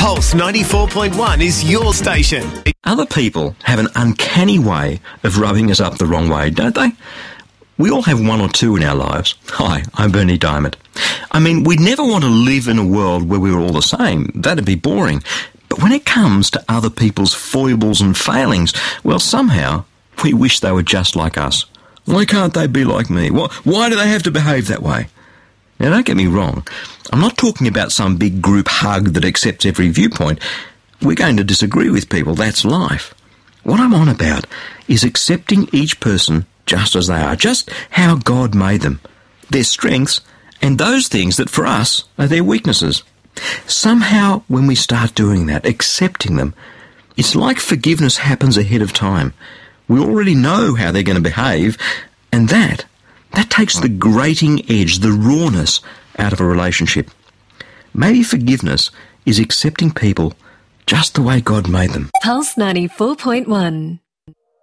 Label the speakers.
Speaker 1: Pulse 94.1 is your station.
Speaker 2: Other people have an uncanny way of rubbing us up the wrong way, don't they? We all have one or two in our lives. Hi, I'm Bernie Diamond. I mean, we'd never want to live in a world where we were all the same. That'd be boring. But when it comes to other people's foibles and failings, well, somehow we wish they were just like us. Why can't they be like me? Why do they have to behave that way? Now, don't get me wrong. I'm not talking about some big group hug that accepts every viewpoint. We're going to disagree with people. That's life. What I'm on about is accepting each person just as they are, just how God made them, their strengths, and those things that for us are their weaknesses. Somehow, when we start doing that, accepting them, it's like forgiveness happens ahead of time. We already know how they're going to behave, and that takes the grating edge, the rawness out of a relationship. Maybe forgiveness is accepting people just the way God made them.
Speaker 3: Pulse 94.1.